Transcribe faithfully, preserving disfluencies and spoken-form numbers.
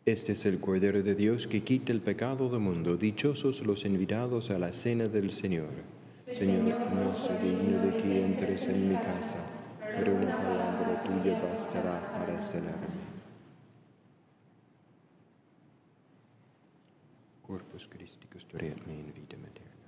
Este es el Cordero de Dios que quita el pecado del mundo. Dichosos los invitados a la cena del Señor. Señor, no soy digno de que entres en mi casa, pero una palabra tuya bastará para sanarme. Corpus Christi custodiat me in vitam aeterna.